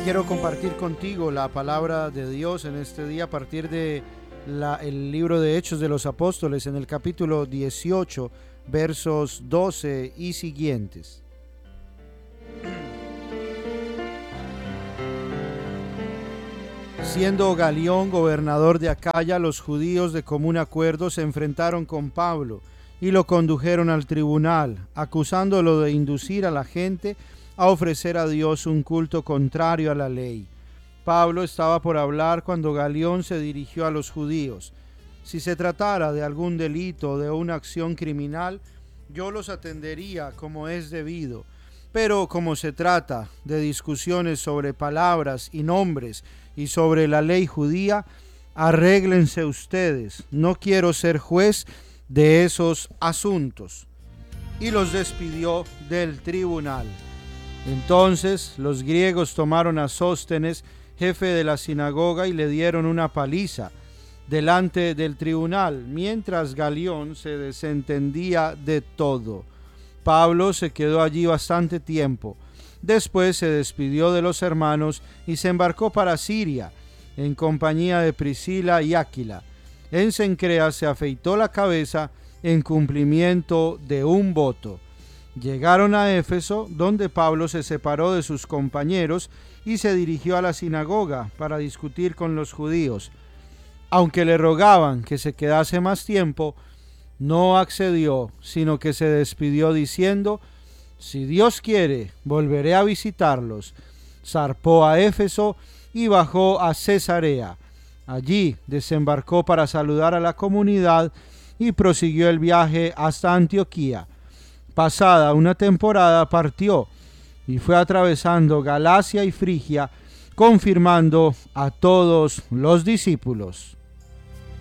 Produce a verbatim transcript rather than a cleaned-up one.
Quiero compartir contigo la palabra de Dios en este día a partir de la, el libro de Hechos de los Apóstoles en el capítulo dieciocho, versos doce y siguientes. Siendo Galión gobernador de Acaya, los judíos de común acuerdo se enfrentaron con Pablo y lo condujeron al tribunal, acusándolo de inducir a la gente a ofrecer a Dios un culto contrario a la ley. Pablo estaba por hablar cuando Galión se dirigió a los judíos. Si se tratara de algún delito o de una acción criminal, yo los atendería como es debido. Pero como se trata de discusiones sobre palabras y nombres y sobre la ley judía, arréglense ustedes. No quiero ser juez de esos asuntos. Y los despidió del tribunal. Entonces los griegos tomaron a Sóstenes, jefe de la sinagoga, y le dieron una paliza delante del tribunal, mientras Galión se desentendía de todo. Pablo se quedó allí bastante tiempo. Después se despidió de los hermanos y se embarcó para Siria, en compañía de Priscila y Áquila. En Cencrea se afeitó la cabeza en cumplimiento de un voto. Llegaron a Éfeso, donde Pablo se separó de sus compañeros y se dirigió a la sinagoga para discutir con los judíos. Aunque le rogaban que se quedase más tiempo, no accedió, sino que se despidió diciendo: si Dios quiere, volveré a visitarlos. Zarpó a Éfeso y bajó a Cesarea. Allí desembarcó para saludar a la comunidad y prosiguió el viaje hasta Antioquía. Pasada una temporada partió y fue atravesando Galacia y Frigia, confirmando a todos los discípulos.